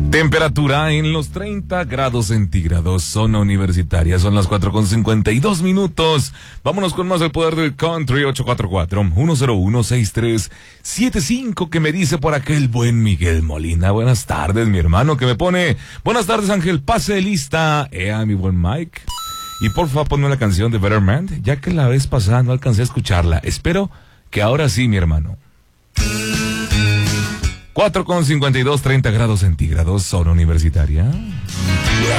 Temperatura en los 30 grados centígrados, zona universitaria, son las 4:52. Vámonos con más del poder del country. 844-101-6375, que me dice por acá el buen Miguel Molina. Buenas tardes, mi hermano, que me pone: buenas tardes, Ángel, pase de lista. Mi buen Mike. Y por favor ponme la canción de Better Man, ya que la vez pasada no alcancé a escucharla. Espero que ahora sí, mi hermano. 4:52, 30 grados centígrados, zona universitaria.